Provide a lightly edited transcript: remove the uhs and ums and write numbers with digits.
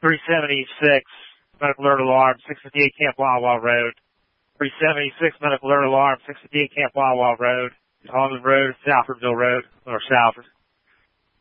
376, medical alert alarm, 658 Camp Wawa Road. 376, medical alert alarm, 658 Camp Wawa Road. On the road, Salfordville Road, or Salford.